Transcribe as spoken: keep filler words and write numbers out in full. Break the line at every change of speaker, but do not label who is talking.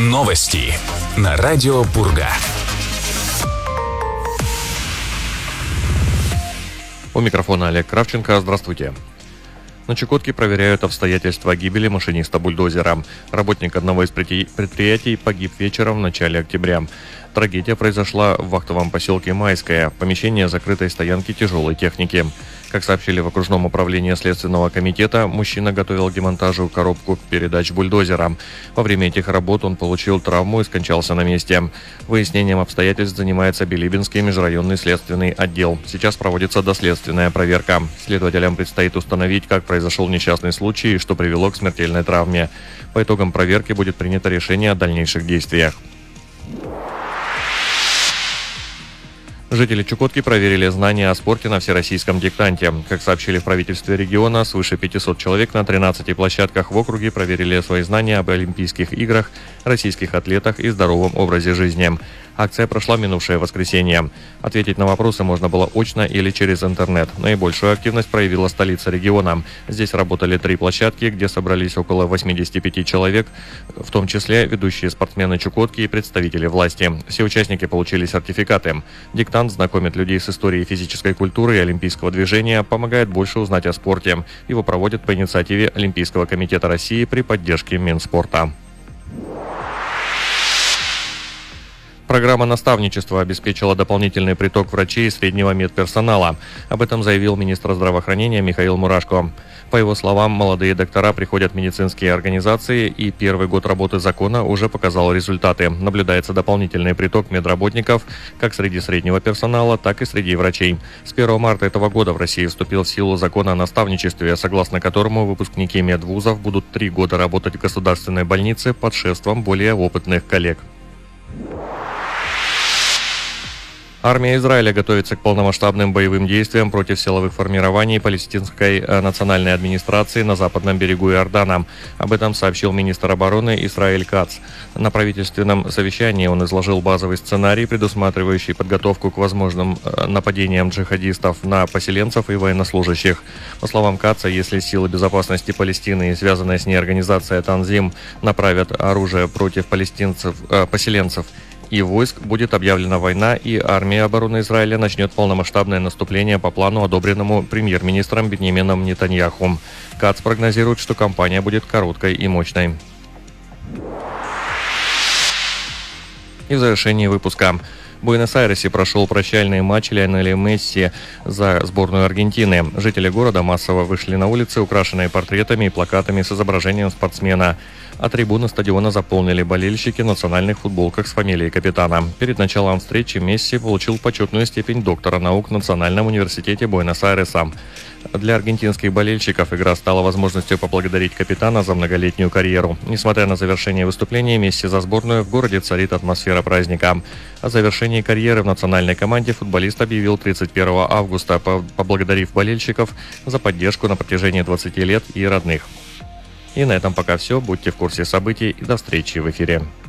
Новости на радио Пурга.
У микрофона Олег Кравченко. Здравствуйте. На Чукотке проверяют обстоятельства гибели машиниста бульдозера. Работник одного из предприятий погиб вечером в начале октября. Трагедия произошла в вахтовом поселке Майское, помещение закрытой стоянки тяжелой техники. Как сообщили в окружном управлении Следственного комитета, мужчина готовил к демонтажу коробку передач бульдозера. Во время этих работ он получил травму и скончался на месте. Выяснением обстоятельств занимается Билибинский межрайонный следственный отдел. Сейчас проводится доследственная проверка. Следователям предстоит установить, как произошел несчастный случай и что привело к смертельной травме. По итогам проверки будет принято решение о дальнейших действиях. Жители Чукотки проверили знания о спорте на всероссийском диктанте. Как сообщили в правительстве региона, свыше пятисот человек на тринадцати площадках в округе проверили свои знания об Олимпийских играх, российских атлетах и здоровом образе жизни. Акция прошла минувшее воскресенье. Ответить на вопросы можно было очно или через интернет. Наибольшую активность проявила столица региона. Здесь работали три площадки, где собрались около восьмидесяти пяти человек, в том числе ведущие спортсмены Чукотки и представители власти. Все участники получили сертификаты. Диктант знакомит людей с историей физической культуры и олимпийского движения, помогает больше узнать о спорте. Его проводят по инициативе Олимпийского комитета России при поддержке Минспорта. Программа наставничества обеспечила дополнительный приток врачей и среднего медперсонала. Об этом заявил министр здравоохранения Михаил Мурашко. По его словам, молодые доктора приходят в медицинские организации, и первый год работы закона уже показал результаты. Наблюдается дополнительный приток медработников как среди среднего персонала, так и среди врачей. С первого марта этого года в России вступил в силу закон о наставничестве, согласно которому выпускники медвузов будут три года работать в государственной больнице под шефством более опытных коллег. Армия Израиля готовится к полномасштабным боевым действиям против силовых формирований палестинской национальной администрации на западном берегу Иордана. Об этом сообщил министр обороны Исраэль Кац. На правительственном совещании он изложил базовый сценарий, предусматривающий подготовку к возможным нападениям джихадистов на поселенцев и военнослужащих. По словам Каца, если силы безопасности Палестины и связанная с ней организация Танзим направят оружие против палестинцев, э, поселенцев и войск, будет объявлена война, и армия обороны Израиля начнет полномасштабное наступление по плану, одобренному премьер-министром Биньямином Нетаньяху. Кац прогнозирует, что кампания будет короткой и мощной. И в завершении выпуска. В Буэнос-Айресе прошел прощальный матч Лионеля Месси за сборную Аргентины. Жители города массово вышли на улицы, украшенные портретами и плакатами с изображением спортсмена. А трибуны стадиона заполнили болельщики в национальных футболках с фамилией капитана. Перед началом встречи Месси получил почетную степень доктора наук в Национальном университете Буэнос-Айреса. Для аргентинских болельщиков игра стала возможностью поблагодарить капитана за многолетнюю карьеру. Несмотря на завершение выступления Месси за сборную, в городе царит атмосфера праздника. О завершении карьеры в национальной команде футболист объявил тридцать первого августа, поблагодарив болельщиков за поддержку на протяжении двадцати лет и родных. И на этом пока все. Будьте в курсе событий и до встречи в эфире.